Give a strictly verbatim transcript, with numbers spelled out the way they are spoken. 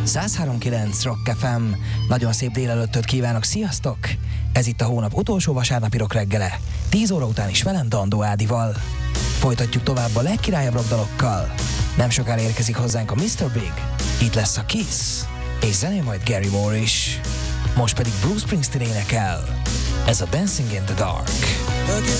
száz három kilenc Rock ef em. Nagyon szép délelőttöt kívánok, sziasztok! Ez itt a hónap utolsó vasárnapi rock reggele. tíz óra után is velem, Dandó Ádival. Folytatjuk tovább a legkirályabb rockdalokkal. Nem sokára érkezik hozzánk a miszter Big, itt lesz a Kiss, és zenél majd Gary Moore is. Most pedig Bruce Springsteen énekel. Ez a Dancing in the Dark.